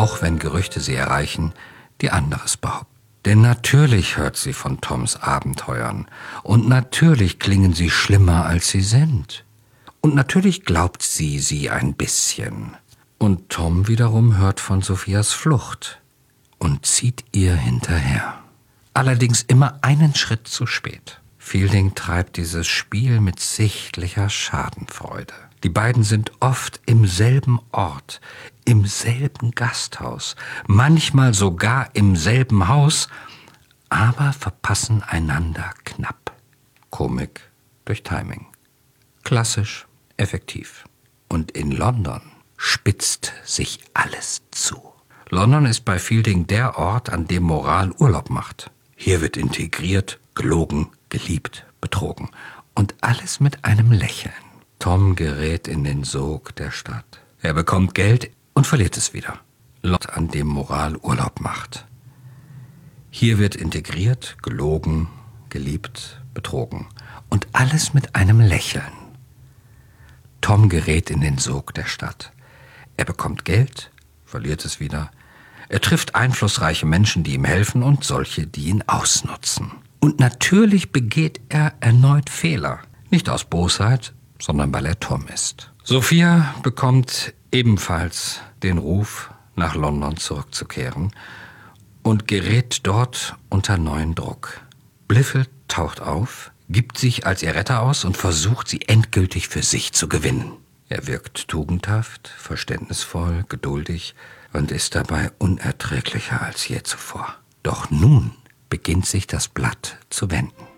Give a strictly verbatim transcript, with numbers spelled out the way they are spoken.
auch wenn Gerüchte sie erreichen, die anderes behaupten. Denn natürlich hört sie von Toms Abenteuern und natürlich klingen sie schlimmer, als sie sind. Und natürlich glaubt sie sie ein bisschen. Und Tom wiederum hört von Sophias Flucht und zieht ihr hinterher. Allerdings immer einen Schritt zu spät. Fielding treibt dieses Spiel mit sichtlicher Schadenfreude. Die beiden sind oft im selben Ort, im selben Gasthaus, manchmal sogar im selben Haus, aber verpassen einander knapp. Komik durch Timing. Klassisch, effektiv. Und in London spitzt sich alles zu. London ist bei Fielding der Ort, an dem Moral Urlaub macht. Hier wird integriert, gelogen, geliebt, betrogen. Und alles mit einem Lächeln. Tom gerät in den Sog der Stadt. Er bekommt Geld und verliert es wieder. London, an dem Moral Urlaub macht. Hier wird integriert, gelogen, geliebt, betrogen. Und alles mit einem Lächeln. Tom gerät in den Sog der Stadt. Er bekommt Geld, verliert es wieder. Er trifft einflussreiche Menschen, die ihm helfen, und solche, die ihn ausnutzen. Und natürlich begeht er erneut Fehler. Nicht aus Bosheit, sondern weil er Tom ist. Sophia bekommt ebenfalls den Ruf, nach London zurückzukehren und gerät dort unter neuen Druck. Blifil taucht auf, gibt sich als ihr Retter aus und versucht, sie endgültig für sich zu gewinnen. Er wirkt tugendhaft, verständnisvoll, geduldig und ist dabei unerträglicher als je zuvor. Doch nun beginnt sich das Blatt zu wenden.